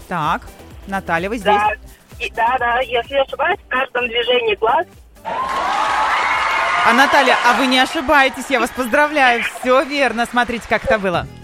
Так, Наталья, вы здесь? Да, да, если не ошибаюсь, в каждом движении глаз. А, Наталья, а вы не ошибаетесь, я вас поздравляю. Все верно, смотрите, как это было.